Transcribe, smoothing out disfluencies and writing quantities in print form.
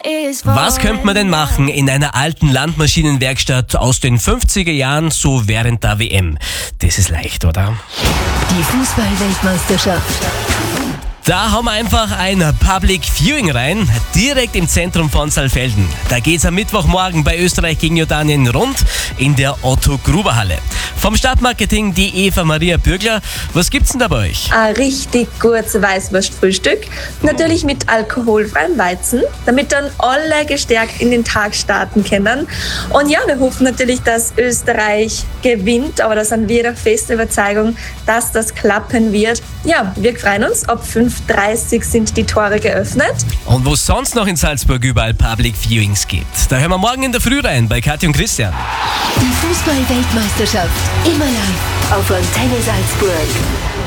Was könnte man denn machen in einer alten Landmaschinenwerkstatt aus den 50er Jahren, so während der WM? Das ist leicht, oder? Die Fußball-Weltmeisterschaft. Da haben wir einfach ein Public Viewing rein, direkt im Zentrum von Saalfelden. Da geht's am Mittwochmorgen bei Österreich gegen Jordanien rund in der Otto-Gruber-Halle. Vom Stadtmarketing die Eva-Maria Bürgler. Was gibt's denn da bei euch? Ein richtig gutes Weißwurstfrühstück. Natürlich mit alkoholfreiem Weizen, damit dann alle gestärkt in den Tag starten können. Und ja, wir hoffen natürlich, dass Österreich gewinnt, aber da sind wir der festen Überzeugung, dass das klappen wird. Ja, wir freuen uns. Ab 5:30 sind die Tore geöffnet. Und wo es sonst noch in Salzburg überall Public Viewings gibt, da hören wir morgen in der Früh rein bei Kathi und Christian. Die Fußball-Weltmeisterschaft. Immer live auf Antenne Salzburg.